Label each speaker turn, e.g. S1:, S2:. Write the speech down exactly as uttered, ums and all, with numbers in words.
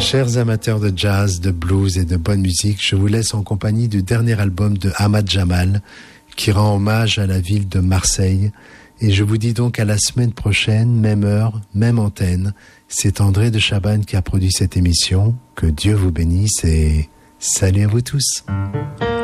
S1: Chers amateurs de jazz, de blues et de bonne musique, je vous laisse en compagnie du dernier album de Ahmad Jamal qui rend hommage à la ville de Marseille. Et je vous dis donc à la semaine prochaine, même heure, même antenne. C'est André de Chabannes qui a produit cette émission. Que Dieu vous bénisse et salut à vous tous.